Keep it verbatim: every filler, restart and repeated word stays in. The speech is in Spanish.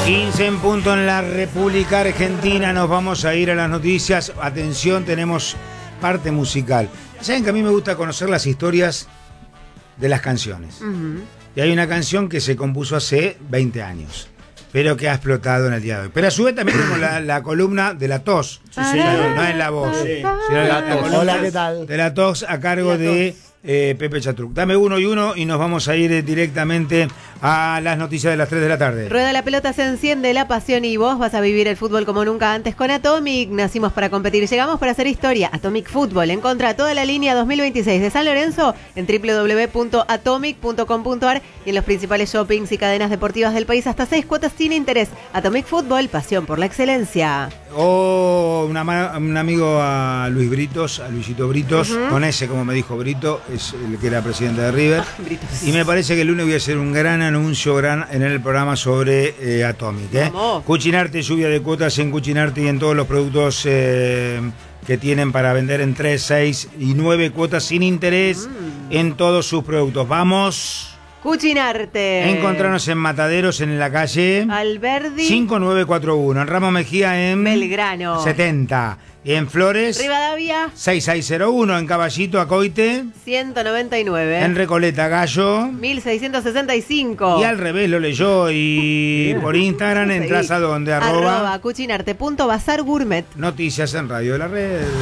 quince en punto en la República Argentina. Nos vamos a ir a las noticias. Atención, tenemos parte musical. Saben que a mí me gusta conocer las historias de las canciones. Uh-huh. Y hay una canción que se compuso hace veinte años, pero que ha explotado en el día de hoy. Pero a su vez también tenemos la, la columna de la tos. Sí, sí, no, no es la voz. Sí, sino la, la tos. Hola, ¿qué tal? De la tos a cargo de eh, Pepe Chatruc. Dame uno y uno y nos vamos a ir eh, directamente a las noticias de las tres de la tarde. Rueda la pelota, se enciende la pasión y vos vas a vivir el fútbol como nunca antes con Atomic. Nacimos para competir, llegamos para hacer historia. Atomic Fútbol. Encontrá toda la línea dos mil veintiséis de San Lorenzo en doble u doble u doble u punto atomic punto com punto a r y en los principales shoppings y cadenas deportivas del país hasta seis cuotas sin interés. Atomic Fútbol, pasión por la excelencia. Oh, una, un amigo a Luis Britos, a Luisito Britos, uh-huh. con ese, como me dijo Brito, es el que era presidente de River. Ah, y me parece que el lunes voy a hacer un gran anuncio gran en el programa sobre eh, Atomic. ¿eh? Cuchinarte, lluvia de cuotas en Cuchinarte y en todos los productos eh, que tienen para vender en tres, seis y nueve cuotas sin interés mm. en todos sus productos. Vamos. Cuchinarte. Encontrarnos en Mataderos, en la calle Alberdi cinco nueve cuatro uno. En Ramos Mejía, en Belgrano setenta. En Flores Rivadavia seis seis cero uno. En Caballito, Acoite ciento noventa y nueve. En Recoleta, Gallo mil seiscientos sesenta y cinco. Y al revés lo leyó. Y por Instagram entras a donde arroba, arroba cuchinarte punto bazar gourmet. Noticias en Radio de la Red.